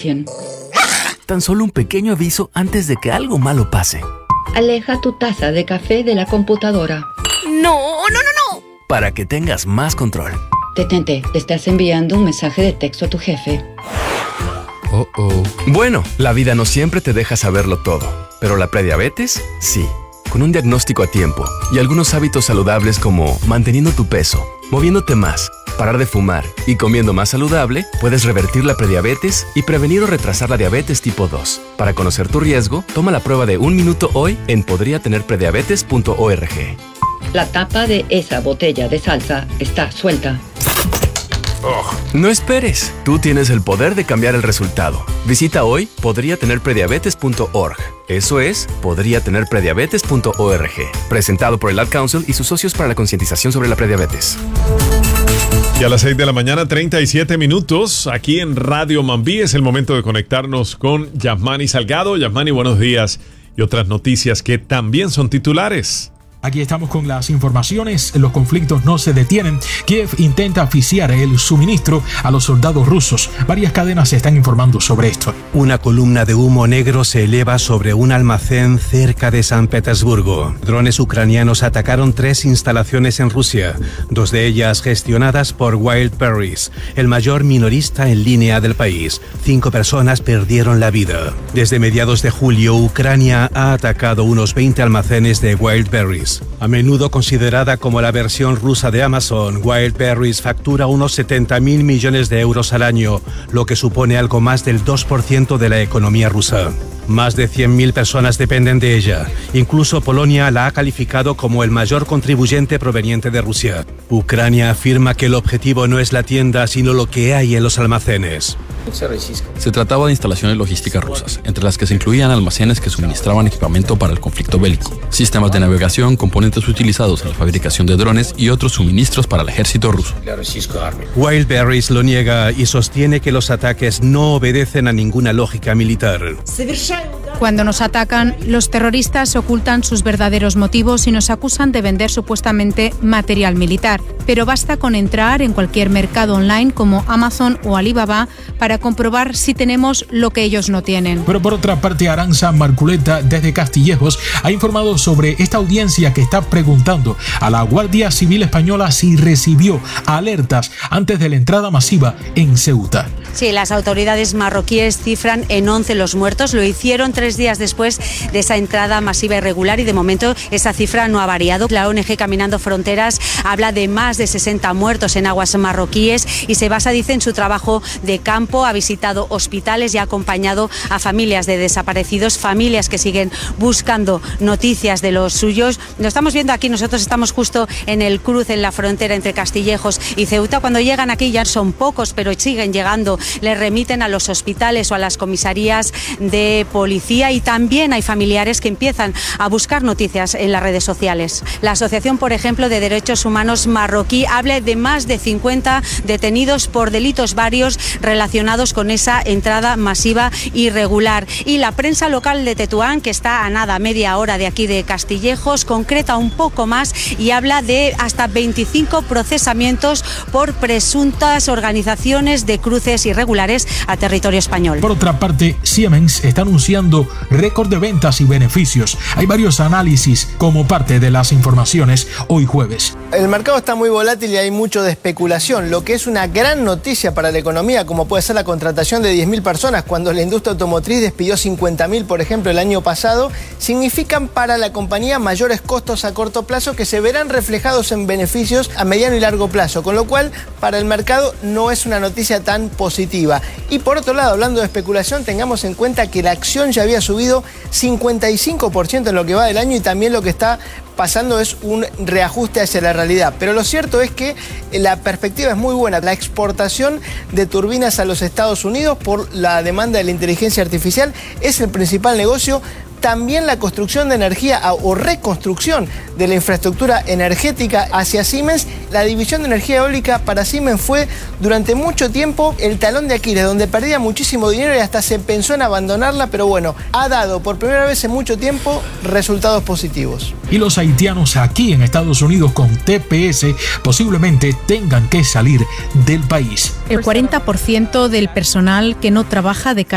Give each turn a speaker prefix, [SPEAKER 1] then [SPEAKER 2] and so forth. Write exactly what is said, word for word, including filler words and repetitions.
[SPEAKER 1] cien.
[SPEAKER 2] Tan solo un pequeño aviso antes de que algo malo pase.
[SPEAKER 1] Aleja tu taza de café de la computadora.
[SPEAKER 2] ¡No, no, no, no! Para que tengas más control.
[SPEAKER 1] Detente, te estás enviando un mensaje de texto a tu jefe.
[SPEAKER 2] Oh, oh. Bueno, la vida no siempre te deja saberlo todo, pero la prediabetes, sí. Con un diagnóstico a tiempo y algunos hábitos saludables como manteniendo tu peso, moviéndote más, parar de fumar y comiendo más saludable, puedes revertir la prediabetes y prevenir o retrasar la diabetes tipo dos. Para conocer tu riesgo, toma la prueba de un minuto hoy en podría tener prediabetes punto org.
[SPEAKER 1] La tapa de esa botella de salsa está suelta.
[SPEAKER 2] Oh. No esperes, tú tienes el poder de cambiar el resultado. Visita hoy podría tener prediabetes punto org. Eso es, podría tener prediabetes punto org. Presentado por el Ad Council y sus socios para la concientización sobre la prediabetes.
[SPEAKER 3] Y a las seis de la mañana, treinta y siete minutos, aquí en Radio Mambí es el momento de conectarnos con Yasmani Salgado. Yasmani, buenos días. Y otras noticias que también son titulares.
[SPEAKER 4] Aquí estamos con las informaciones. Los conflictos no se detienen. Kiev intenta asfixiar el suministro a los soldados rusos. Varias cadenas se están informando sobre esto.
[SPEAKER 5] Una columna de humo negro se eleva sobre un almacén cerca de San Petersburgo. Drones ucranianos atacaron tres instalaciones en Rusia, dos de ellas gestionadas por Wildberries, el mayor minorista en línea del país. Cinco personas perdieron la vida. Desde mediados de julio, Ucrania ha atacado unos veinte almacenes de Wildberries. A menudo considerada como la versión rusa de Amazon, Wildberries factura unos setenta mil millones de euros al año, lo que supone algo más del dos por ciento de la economía rusa. Más de cien mil personas dependen de ella. Incluso Polonia la ha calificado como el mayor contribuyente proveniente de Rusia. Ucrania afirma que el objetivo no es la tienda, sino lo que hay en los almacenes.
[SPEAKER 6] Se trataba de instalaciones logísticas rusas, entre las que se incluían almacenes que suministraban equipamiento para el conflicto bélico, sistemas de navegación, componentes utilizados en la fabricación de drones y otros suministros para el ejército ruso.
[SPEAKER 5] Wildberries lo niega y sostiene que los ataques no obedecen a ninguna lógica militar.
[SPEAKER 7] Cuando nos atacan, los terroristas ocultan sus verdaderos motivos y nos acusan de vender supuestamente material militar. Pero basta con entrar en cualquier mercado online como Amazon o Alibaba para comprobar si tenemos lo que ellos no tienen.
[SPEAKER 4] Pero por otra parte, Aranza Marculeta, desde Castillejos, ha informado sobre esta audiencia que está preguntando a la Guardia Civil Española si recibió alertas antes de la entrada masiva en Ceuta.
[SPEAKER 8] Sí, las autoridades marroquíes cifran en once los muertos. Lo hicieron tres días después de esa entrada masiva irregular y de momento esa cifra no ha variado. La O N G Caminando Fronteras habla de más de sesenta muertos en aguas marroquíes y se basa, dice, en su trabajo de campo. Ha visitado hospitales y ha acompañado a familias de desaparecidos, familias que siguen buscando noticias de los suyos. Lo estamos viendo aquí, nosotros estamos justo en el cruce, en la frontera entre Castillejos y Ceuta. Cuando llegan aquí ya son pocos, pero siguen llegando. Les remiten a los hospitales o a las comisarías de policía y también hay familiares que empiezan a buscar noticias en las redes sociales. La Asociación, por ejemplo, de Derechos Humanos marroquí habla de más de cincuenta detenidos por delitos varios relacionados con esa entrada masiva irregular. Y la prensa local de Tetuán, que está a nada, media hora de aquí de Castillejos, concreta un poco más y habla de hasta veinticinco procesamientos por presuntas organizaciones de cruces irregulares a territorio español.
[SPEAKER 4] Por otra parte, Siemens está anunciando récord de ventas y beneficios. Hay varios análisis como parte de las informaciones hoy jueves.
[SPEAKER 9] El mercado está muy volátil y hay mucho de especulación, lo que es una gran noticia para la economía, como puede ser la contratación de diez mil personas, cuando la industria automotriz despidió cincuenta mil, por ejemplo, el año pasado, significan para la compañía mayores costos a corto plazo que se verán reflejados en beneficios a mediano y largo plazo, con lo cual para el mercado no es una noticia tan positiva. Y por otro lado, hablando de especulación, tengamos en cuenta que la acción ya había subido cincuenta y cinco por ciento en lo que va del año y también lo que está pasando es un reajuste hacia la realidad. Pero lo cierto es que la perspectiva es muy buena. La exportación de turbinas a los Estados Unidos por la demanda de la inteligencia artificial es el principal negocio. También la construcción de energía o reconstrucción de la infraestructura energética hacia Siemens. La división de energía eólica para Siemens fue durante mucho tiempo el talón de Aquiles, donde perdía muchísimo dinero y hasta se pensó en abandonarla, pero bueno, ha dado por primera vez en mucho tiempo resultados positivos.
[SPEAKER 4] Y los haitianos aquí en Estados Unidos con T P S posiblemente tengan que salir del país.
[SPEAKER 7] El cuarenta por ciento del personal que no trabaja de